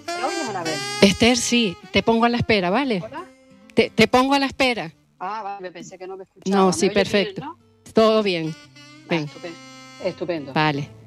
¿Me oyes, Anabel? Esther, sí, te pongo a la espera, ¿vale? ¿Hola? Te pongo a la espera. Ah, vale, pensé que no me escuchaba. No, ¿Me sí, oyes bien, perfecto. no? Todo bien. Ah, Ven, estupendo. Estupendo. vale.